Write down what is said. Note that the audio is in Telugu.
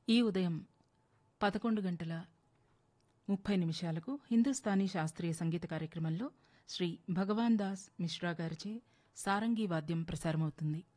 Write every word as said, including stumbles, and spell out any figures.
ఈ ఉదయం పదకొండు గంటల ముప్పై నిమిషాలకు హిందుస్థానీ శాస్త్రీయ సంగీత కార్యక్రమంలో శ్రీ భగవాన్ దాస్ మిశ్రా గారిచే సారంగీ వాద్యం ప్రసారమవుతుంది.